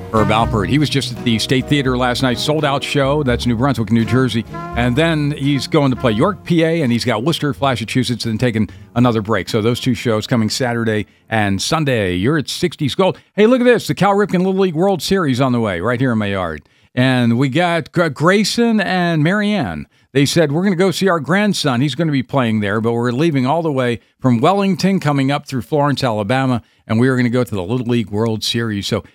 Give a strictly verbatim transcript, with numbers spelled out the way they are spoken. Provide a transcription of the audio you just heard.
Herb Alpert. He was just at the State Theater last night, sold-out show. That's New Brunswick, New Jersey. And then he's going to play York, P A, and he's got Worcester, Massachusetts, and taking another break. So those two shows coming Saturday and Sunday. You're at sixties Gold. Hey, look at this. The Cal Ripken Little League World Series on the way right here in my yard. And we got Grayson and Marianne. They said, we're going to go see our grandson. He's going to be playing there, but we're leaving all the way from Wellington, coming up through Florence, Alabama, and we are going to go to the Little League World Series. So